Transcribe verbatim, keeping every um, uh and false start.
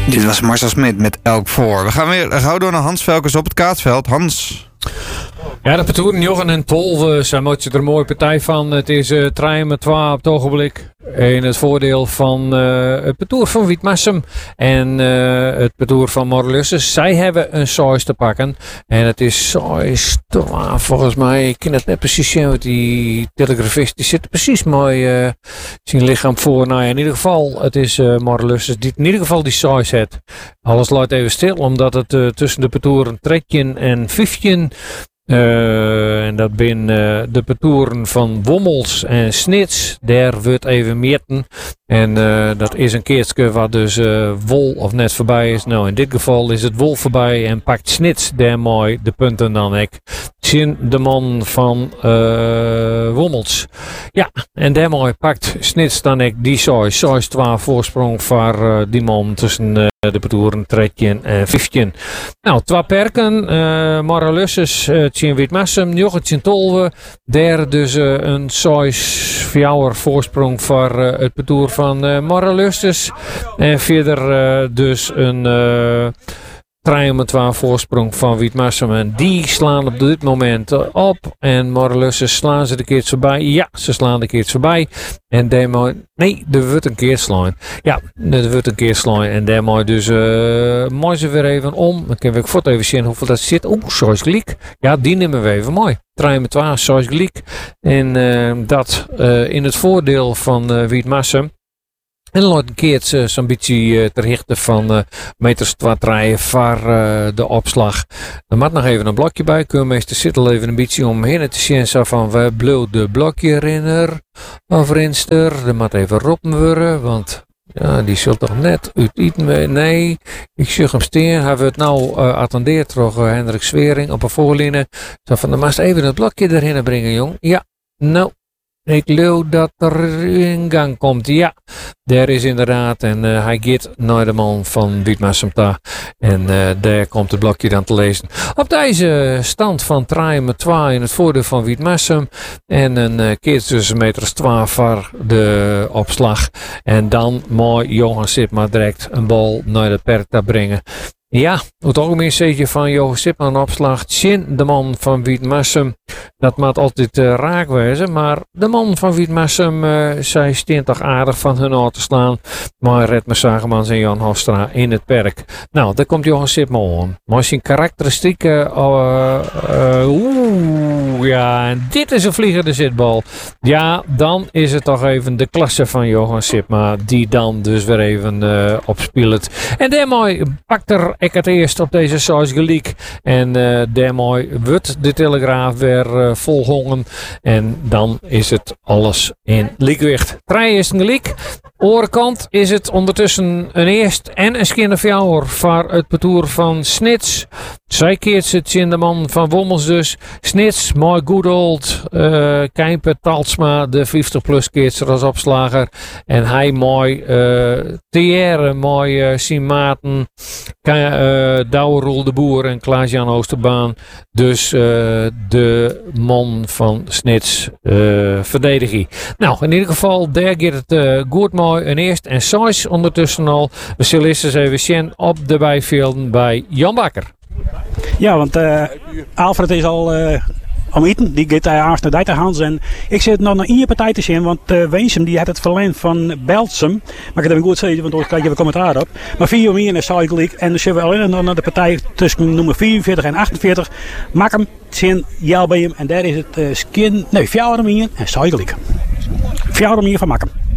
Dit was Marcel Smit met Elk voor. We gaan weer gauw door naar Hans Velkens op het Kaatsveld. Hans. Ja, de Petoeren, Jochen en Tolve, zij moeten er een mooie partij van. Het is uh, drie met twee op het ogenblik. In het voordeel van uh, het Petoer van Wietmassum en uh, het Petoer van Morlusses. Zij hebben een sois te pakken. En het is sois twee volgens mij. Ik kan het net precies zien, want die telegrafist die zit precies mooi uh, zijn lichaam voor. Nou ja, in ieder geval, het is uh, Morlusses die in ieder geval die sois heeft. Alles luidt even stil, omdat het uh, tussen de Petoeren trekje en vijftje. Uh, en dat zijn uh, de Petoeren van Wommels en Snits. Daar wordt even meten. En uh, dat is een keertje wat dus uh, Wol of net voorbij is. Nou, in dit geval is het Wol voorbij en pakt Snits daar mooi de punten dan ik. Zien de man van uh, Wommels. Ja, en daar mooi pakt Snits dan ik die sois. Sois twee voorsprong voor uh, die man tussen uh, de Petoeren trekje en vijftje. Nou, twee perken. Uh, Morlusses, uh, Tien Wietmassum, Jochen Tolve. Daar dus uh, een sois vier voorsprong voor uh, het Petoer van uh, Morlusses. En verder uh, dus een uh, drie met twee voorsprong van Wietmassum. En die slaan op dit moment uh, op. En Morlusses slaan ze de keertje voorbij. Ja, ze slaan de keertje voorbij. En daarmee, nee, er wordt een keer slaan. Ja, er wordt een keer slaan. En daarmee dus uh, mooi ze weer even om. Dan kunnen we voor even zien hoeveel dat zit. Oeh, zoals gelijk. Ja, die nemen we even mooi. drie met twee, zoals gelijk. En uh, dat uh, in het voordeel van uh, Wietmassum. En dan een keertje zo'n beetje uh, ter hichte van uh, meters wat rijden voor uh, de opslag. Er moet nog even een blokje bij. Kun je meestal zitten even een beetje omheen te zien. Zo van, we bleef de blokje rinner of rinster. Er moet even roepen worden, want ja, die zult toch net uit eten. Nee, ik zeg hem steen. Hij wordt nou uh, attendeerd door uh, Hendrik Swering op een voorlijnen. Zo van, dan moet even het blokje erin brengen, jong. Ja, nou. Ik geloof dat er in gang komt. Ja, daar is inderdaad. En uh, hij gaat naar de man van Wietmassum daar. En uh, daar komt het blokje dan te lezen. Op deze stand van drie met twee in het voordeel van Wietmassum. En een uh, keertje tussen meters twee voor de opslag. En dan mooi Johan Sipma direct een bal naar het perk te brengen. Ja, het algemeen zetje van Johan Sipma een opslag. Tjin, de man van Wietmassum. Dat moet altijd uh, raak wezen. Maar de man van Wietmassum, uh, zij steen toch aardig van hun auto te slaan. Maar Redmer Zagemans en Jan Hofstra in het perk. Nou, daar komt Johan Sipma aan. Maar zijn karakteristieke. Uh, uh, Oeh, ja, en dit is een vliegende zitbal. Ja, dan is het toch even de klasse van Johan Sipma. Die dan dus weer even uh, opspeelt. En daarmee pakt er ik het eerst op deze soos gelijk. En uh, daarmee wordt de Telegraaf weer uh, volgongen. En dan is het alles in liekwicht. Drie is een gelijk. Orenkant is het ondertussen een eerst en een skinnerfjouwer voor het Petoer van Snits. Zij keert zit in de man van Wommels dus. Snits, mooi good old uh, Kijper Talsma, de vijftig plus keert als opslager. En hij mooi uh, Thierre, mooi uh, Simaten, uh, Douweroel de Boer en Klaas-Jan Oosterbaan. Dus uh, de man van Snits uh, verdediging. Nou, in ieder geval, daar gaat het uh, goed mooi. Een eerst en zes ondertussen al. We zullen eens even zien op de bijvelden bij Jan Bakker. Ja, want uh, Alfred is al uh, om eten. Die gaat uh, aanst naar Dijterhans. En ik zit nog naar één partij te zien. Want uh, Weensum die had het verleend van Belsum. Maar ik heb hem goed zeggen, want anders krijg je een commentaar op. Maar vier om één is saai gelijk. En dan zullen we alleen nog naar de partij tussen nummer vierenveertig en achtenveertig. Maak hem, zien, jou bij hem. En daar is het uh, skin, nee, vier om één en saai gelijk. vier om één van Maak hem.